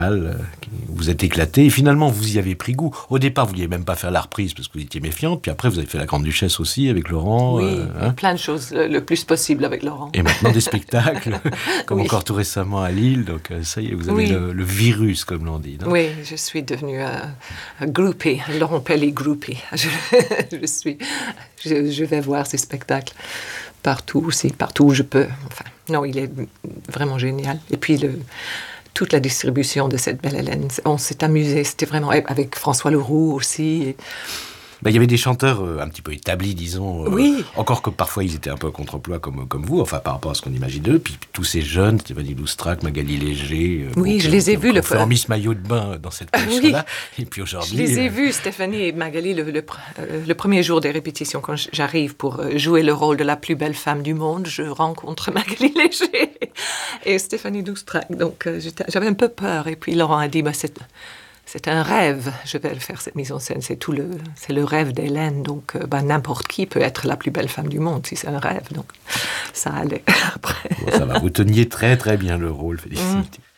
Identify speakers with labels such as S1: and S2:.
S1: Vous êtes éclaté et finalement vous y avez pris goût. Au départ vous ne vouliez même pas faire la reprise parce que vous étiez méfiante, puis après vous avez fait La Grande Duchesse aussi avec Laurent.
S2: Oui, plein de choses, le plus possible avec Laurent.
S1: Et maintenant des spectacles, comme
S2: Oui.
S1: encore tout récemment à Lille, donc ça y est, vous avez le virus comme l'on dit. Non?
S2: Oui, je suis devenue un groupie, Laurent Pelly groupie. Je vais voir ses spectacles partout où je peux. Enfin, non, il est vraiment génial. Et puis toute la distribution de cette Belle Hélène, on s'est amusé, c'était vraiment avec François Leroux aussi.
S1: Il y avait des chanteurs un petit peu établis, disons.
S2: Oui.
S1: Encore que parfois ils étaient un peu à contre-emploi comme vous, enfin par rapport à ce qu'on imagine d'eux. Puis tous ces jeunes, Stéphanie Loustrac, Magali Léger.
S2: Oui, je les ai vus.
S1: Le Miss Maillot de bain dans cette collection-là. Et puis aujourd'hui.
S2: Je les ai vus, Stéphanie et Magali, le premier jour des répétitions, quand j'arrive pour jouer le rôle de la plus belle femme du monde, je rencontre Magali Léger et Stéphanie Loustrac. Donc j'avais un peu peur. Et puis Laurent a dit, c'est un rêve, je vais faire cette mise en scène, c'est le rêve d'Hélène, donc n'importe qui peut être la plus belle femme du monde si c'est un rêve, donc ça allait après.
S1: Bon, ça va, vous teniez très très bien le rôle, félicitations.